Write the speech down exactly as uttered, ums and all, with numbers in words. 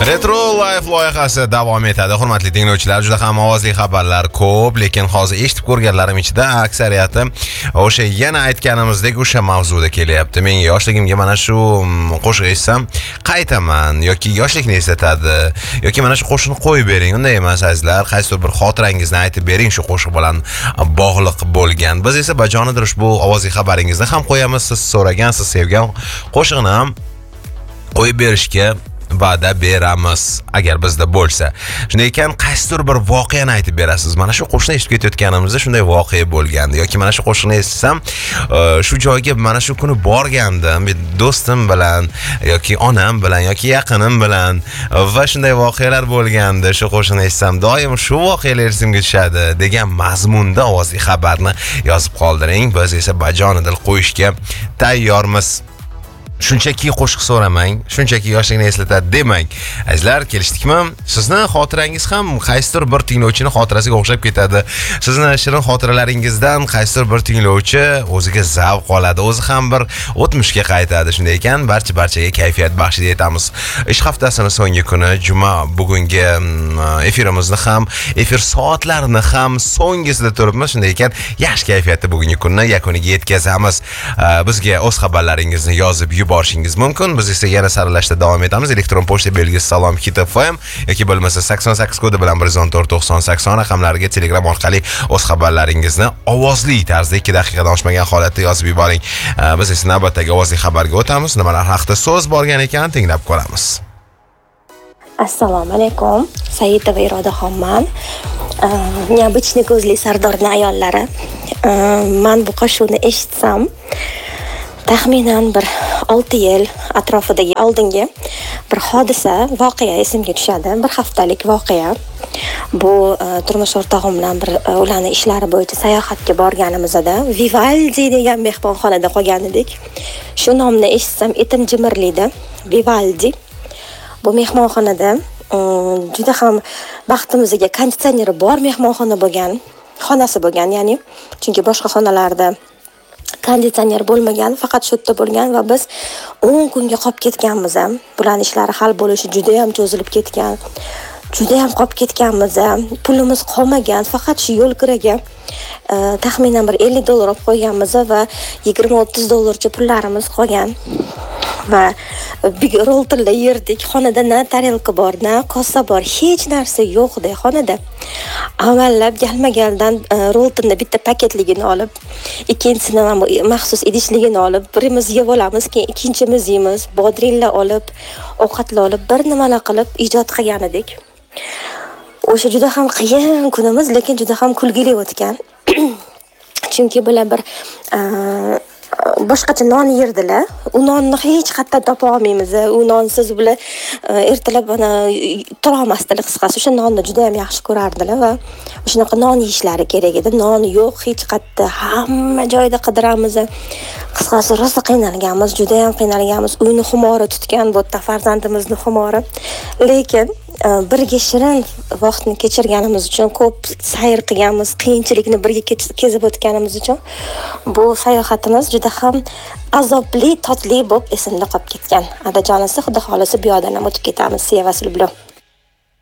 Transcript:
Retro Life loyihasi davom etadi. Hurmatli tinglovchilar, juda ham ovozli xabarlar ko'p, lekin hozir eshitib ko'rganlarim ichida aksariyati o'sha yana aytganimizdek o'sha mavzuda kelyapti. Menga yoshligimga mana shu qo'shiq eshitsam qaytaman yoki yoshlikni eslatadi yoki mana shu qo'shiqni qo'yib bering. Unday emas azizlar, qaysidir bir xotirangizni aytib bering shu qo'shiq bilan bog'liq bo'lgan. Biz esa bajonidir ushbu ovozli xabaringizni ham qo'yamiz. Siz so'ragan, siz sevgan qo'shiqni ham qo'yib berishga va'da beramiz agar bizda bo'lsa. Shunday ekan, qaysidir bir voqeani aytib berasiz. Mana shu qo'shiqni eshitib ketayotganimizda shunday voqea bo'lgandi yoki mana shu qo'shiqni eshitsam, shu joyga mana shu kuni borgandim, do'stim bilan yoki onam bilan yoki yaqinim bilan va shunday voqealar bo'lgandi. Shu qo'shiqni eshitsam doim shu voqealar esimga tushadi degan mazmunda ovozli xabarni yozib qoldiring. Biz esa bajonidil qo'yishga tayyormiz. Shunchaki qo'shiq so'ramang, shunchaki yoshlikni eslatadi demang. Azizlar, kelishdikmi? Sizni xotirangiz ham qaysidir bir tinglovchini xotirasiga o'xshab ketadi. Sizni shirin xotiralaringizdan qaysidir bir tinglovchi o'ziga zavq oladi, o'zi ham bir o'tmishga qaytadi. Shunday ekan, barcha barchaga kayfiyat baxshida etamiz. Ish haftasining so'nggi kuni juma, bugungi efirimizni ham, efir soatlarini ham so'nggisida turibmiz. Shunday ekan, yaxshi kayfiyatda bugungi kunni yakuniga yetkazamiz. Bizga o'z xabarlaringizni yozib borishingiz mumkin. Biz esa yana saralashda davom etamiz. Elektron pochta belgisi salom hit f m yoki bo'lmasa sakson sakkiz kodi bilan bir yuz o'n to'rt to'qson sakson raqamlariga Telegram orqali o'z xabarlaringizni ovozli tarzda ikki daqiqadan oshmagan holatda yozib yuboring. Biz esa navbatdagi ovozli xabarga o'tamiz. Nimalar haqida so'z borgan ekan tinglab ko'ramiz. Assalomu alaykum. Saidova Irodaxonman. Необычный ko'zli sardorning ayollari. Men bu qo'shiqni eshitsam taxminan bir olti yil atrofidagi oldingi bir hodisa, voqea esimga tushadi. Bir haftalik voqea. Bu turmush o'rtog'im bilan bir ularning ishlari bo'yicha sayohatga borganimizda Vivaldi degan mehmonxonada qolgan edik. Shu nomni eshitsam etim jimirlaydi. Vivaldi. Bu mehmonxonada juda ham baxtimizga konditsioneri bor mehmonxona bo'lgan, xonasi bo'lgan, ya'ni chunki boshqa xonalarda konditsioner bo'lmagan, faqat shu yerda bo'lgan va biz o'n kunga qolib ketganmiz ham. Bularning ishlari hal bo'lishi juda ham cho'zilib ketgan. Juda ham qolib ketganmiz ham. Pulimiz qolmagan, faqat shu yo'l kiraga taxminan bir ellik dollar olib qo'yganmiz va yigirma o'ttiz dollarcha pullarimiz qolgan. Va big roltilla yerdik. Xonada na tarelka bor, na kosa bor, hech narsa yo'qdi xonada. Avvallab galma-galdan roltinni bitta paketligini olib, ikkinchisini ham maxsus idishligini olib, birimiz yeb olamiz, keyin ikkinchimiz yeymiz, bodringlar olib, ovqatlar olib, bir nimalar qilib ijod qilgan edik. O'sha juda ham qiyin kunimiz, lekin juda ham kulgili o'tgan. Chunki bular bir boshqacha non yerdilar. U nonni hech qayerdan topa olmaymiz. U nonsiz bular ertalab mana tura olmasdilar qisqasi. O'sha nonni juda ham yaxshi ko'rardilar va shunaqa non yeyishlari kerak edi. Non yo'q hech qayerda, hamma joyda qidiramiz. Qisqasi rosa qiynalganmiz, juda ham qiynalganmiz. Uyni xumori tutgan bu yerda farzandimizni xumori. Lekin birga shirin vaqtni kechirganimiz uchun, ko'p sayr qilganmiz, qiyinchilikni birga kezib o'tganimiz uchun bu sayohatimiz juda ham azobli, totli bo'lib esimda qolib ketgan. Adajonisi, xudo xolisi bu yoqdan ham o'tib ketamiz. Sevasi bilan.